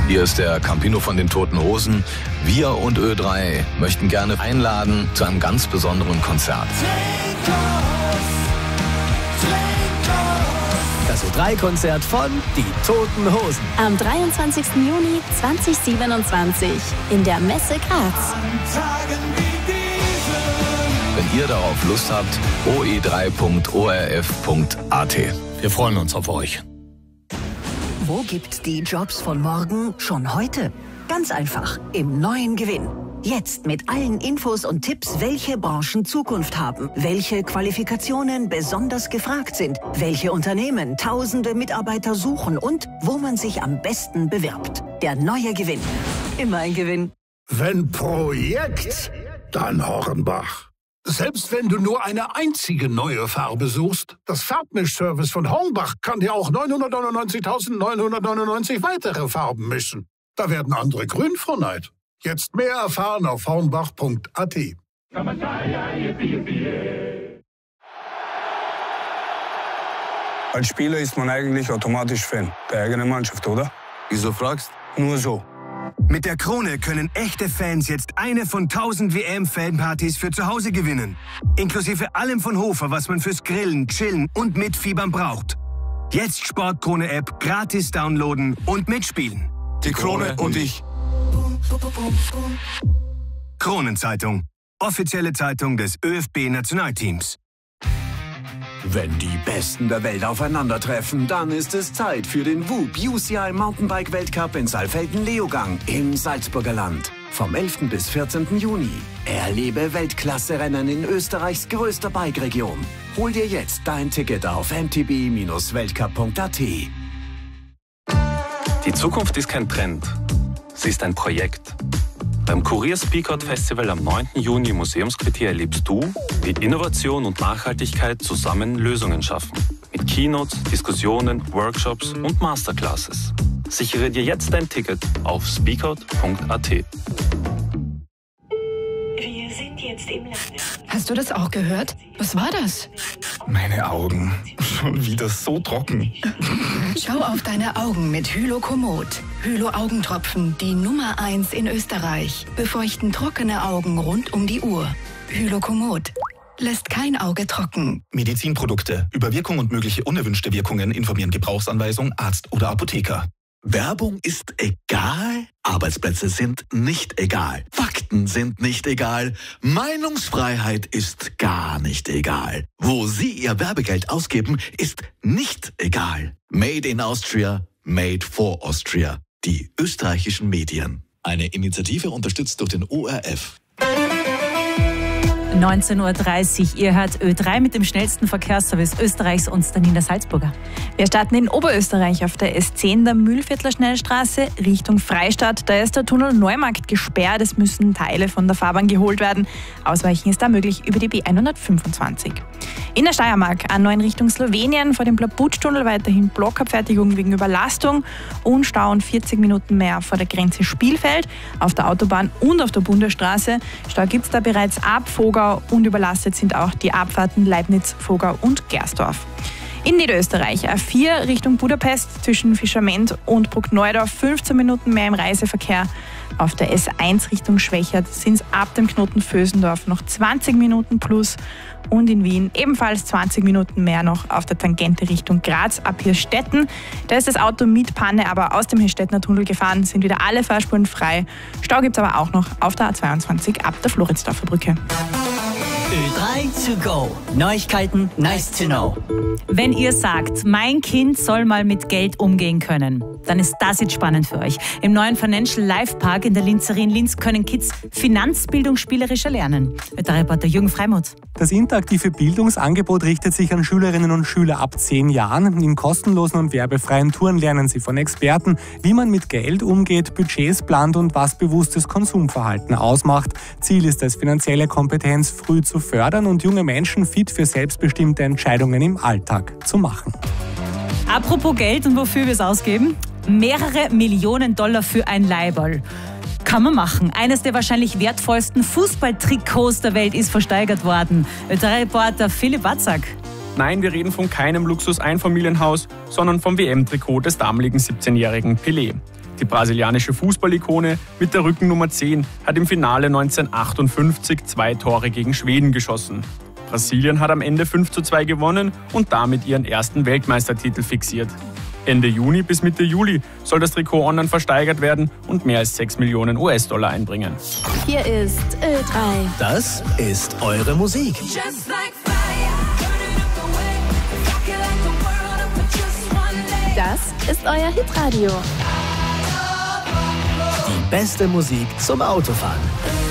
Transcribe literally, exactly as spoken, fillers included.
Hier ist der Campino von den Toten Hosen. Wir und Ö drei möchten gerne einladen zu einem ganz besonderen Konzert. Das Ö drei Konzert von Die Toten Hosen. Am dreiundzwanzigsten Juni zweitausendsiebenundzwanzig in der Messe Graz. Wenn ihr darauf Lust habt, o e drei punkt o r f punkt a t. Wir freuen uns auf euch. Wo gibt's die Jobs von morgen schon heute? Ganz einfach, im neuen Gewinn. Jetzt mit allen Infos und Tipps, welche Branchen Zukunft haben, welche Qualifikationen besonders gefragt sind, welche Unternehmen tausende Mitarbeiter suchen und wo man sich am besten bewirbt. Der neue Gewinn. Immer ein Gewinn. Wenn Projekt, dann Hornbach. Selbst wenn du nur eine einzige neue Farbe suchst, das Farbmischservice von Hornbach kann dir auch neunhundertneunundneunzigtausendneunhundertneunundneunzig weitere Farben mischen. Da werden andere grün vor Neid. Jetzt mehr erfahren auf hornbach punkt a t. Als Spieler ist man eigentlich automatisch Fan der eigenen Mannschaft, oder? Wieso fragst? Nur so. Mit der Krone können echte Fans jetzt eine von tausend W M-Fanpartys für zu Hause gewinnen. Inklusive allem von Hofer, was man fürs Grillen, Chillen und Mitfiebern braucht. Jetzt Sportkrone-App gratis downloaden und mitspielen. Die Krone und ich. Kronenzeitung. Offizielle Zeitung des Ö F B-Nationalteams. Wenn die Besten der Welt aufeinandertreffen, dann ist es Zeit für den W U B U C I Mountainbike Weltcup in Saalfelden-Leogang im Salzburger Land. Vom elften bis vierzehnten Juni. Erlebe Weltklasse-Rennen in Österreichs größter Bike-Region. Hol dir jetzt dein Ticket auf m t b Bindestrich weltcup punkt a t. Die Zukunft ist kein Trend. Sie ist ein Projekt. Beim Kurier Speakout Festival am neunten Juni im Museumsquartier erlebst du, wie Innovation und Nachhaltigkeit zusammen Lösungen schaffen. Mit Keynotes, Diskussionen, Workshops und Masterclasses. Sichere dir jetzt dein Ticket auf speakout punkt a t. Wir sind jetzt im Lande. Hast du das auch gehört? Was war das? Meine Augen. Schon wieder so trocken. Schau auf deine Augen mit Hylokomod. Hylo-Augentropfen, die Nummer eins in Österreich. Befeuchten trockene Augen rund um die Uhr. Hylokomod. Lässt kein Auge trocken. Medizinprodukte. Über Wirkung und mögliche unerwünschte Wirkungen informieren Gebrauchsanweisung, Arzt oder Apotheker. Werbung ist egal, Arbeitsplätze sind nicht egal, Fakten sind nicht egal, Meinungsfreiheit ist gar nicht egal. Wo Sie Ihr Werbegeld ausgeben, ist nicht egal. Made in Austria, made for Austria. Die österreichischen Medien. Eine Initiative unterstützt durch den O R F. neunzehn Uhr dreißig, ihr hört Ö drei mit dem schnellsten Verkehrsservice Österreichs und dann in der Salzburger. Wir starten in Oberösterreich auf der S zehn der Mühlviertler Schnellstraße Richtung Freistadt. Da ist der Tunnel Neumarkt gesperrt, es müssen Teile von der Fahrbahn geholt werden. Ausweichen ist da möglich über die B hundertfünfundzwanzig. In der Steiermark A neun Richtung Slowenien vor dem Plabutsch-Tunnel weiterhin Blockabfertigung wegen Überlastung und Stau und vierzig Minuten mehr vor der Grenze Spielfeld. Auf der Autobahn und auf der Bundesstraße Stau gibt es da bereits ab Vogau und überlastet sind auch die Abfahrten Leibniz, Vogau und Gersdorf. In Niederösterreich A vier Richtung Budapest zwischen Fischerment und Bruckneudorf fünfzehn Minuten mehr im Reiseverkehr. Auf der S eins Richtung Schwächert sind es ab dem Knoten Vösendorf noch zwanzig Minuten plus und in Wien ebenfalls zwanzig Minuten mehr noch auf der Tangente Richtung Graz ab Hirstetten. Da ist das Auto mit Panne aber aus dem Hirstettener Tunnel gefahren, sind wieder alle Fahrspuren frei. Stau gibt es aber auch noch auf der A zweiundzwanzig ab der Floridsdorfer Brücke. Ö drei to go. Neuigkeiten, nice to know. Wenn ihr sagt, mein Kind soll mal mit Geld umgehen können, dann ist das jetzt spannend für euch. Im neuen Financial Life Park in der Linzerin Linz können Kids Finanzbildung spielerisch erlernen. Der Reporter Jürgen Freimuth. Das interaktive Bildungsangebot richtet sich an Schülerinnen und Schüler ab zehn Jahren. Im kostenlosen und werbefreien Touren lernen sie von Experten, wie man mit Geld umgeht, Budgets plant und was bewusstes Konsumverhalten ausmacht. Ziel ist es, finanzielle Kompetenz früh zu fördern und junge Menschen fit für selbstbestimmte Entscheidungen im Alltag zu machen. Apropos Geld und wofür wir es ausgeben? Mehrere Millionen Dollar für ein Leiberl. Kann man machen. Eines der wahrscheinlich wertvollsten Fußballtrikots der Welt ist versteigert worden. Der Reporter Philipp Watzak. Nein, wir reden von keinem Luxus-Einfamilienhaus, sondern vom W M-Trikot des damaligen siebzehnjährigen Pelé. Die brasilianische Fußballikone mit der Rückennummer zehn hat im Finale neunzehnhundertachtundfünfzig zwei Tore gegen Schweden geschossen. Brasilien hat am Ende fünf zu zwei gewonnen und damit ihren ersten Weltmeistertitel fixiert. Ende Juni bis Mitte Juli soll das Trikot online versteigert werden und mehr als sechs Millionen U S-Dollar einbringen. Hier ist Ö drei. Das ist eure Musik. Das ist euer Hitradio. Die beste Musik zum Autofahren.